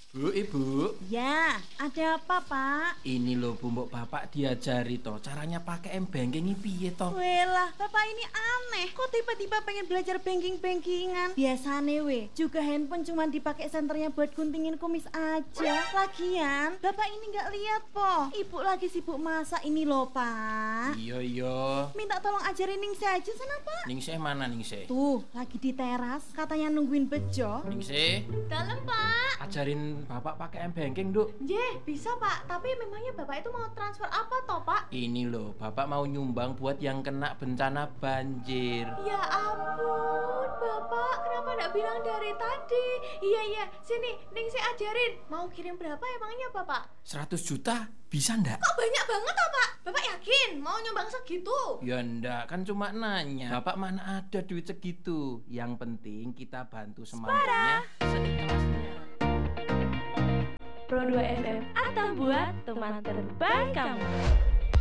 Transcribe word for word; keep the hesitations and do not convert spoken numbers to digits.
Bu, Ibu. Ya, ada apa, Pak? Ini loh Bu, mbok Bapak diajari toh caranya pakai m-banking piye toh? Welah, Bapak ini aneh. Kok tiba-tiba pengen belajar banking-bankingan? Biasane we, juga handphone cuma dipakai senternya buat guntingin kumis aja. Lagian, Bapak ini nggak lihat po. Ibu lagi sibuk masak ini loh, Pak. Iya iya. Minta tolong ajarin Ningsih aja sana, Pak. Ningsih mana Ningsih? Tuh, lagi di teras, katanya nungguin Bejo. Ningsih, Dalam, Pak. ajarin Bapak pakai m-banking, Duk. Ye, bisa, Pak. Tapi memangnya Bapak itu mau transfer apa toh, Pak? Ini loh, Bapak mau nyumbang buat yang kena bencana banjir. Ya ampun, Bapak. Kenapa nggak bilang dari tadi? Iya, iya. Sini, Ningsih ajarin. Mau kirim berapa emangnya, Bapak? seratus juta bisa ndak? Kok banyak banget toh, Pak? Bapak yakin mau nyumbang segitu? Ya ndak, kan cuma nanya. Bapak mana ada duit segitu. Yang penting kita bantu semampunya seikhlasnya. Pro dua F M atau buat teman terbaik kamu.